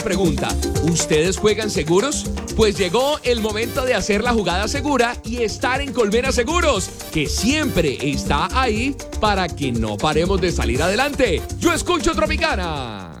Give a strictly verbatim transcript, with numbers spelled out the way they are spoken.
Pregunta, ¿ustedes juegan seguros? Pues llegó el momento de hacer la jugada segura y estar en Colmena Seguros, que siempre está ahí para que no paremos de salir adelante. Yo escucho Tropicana.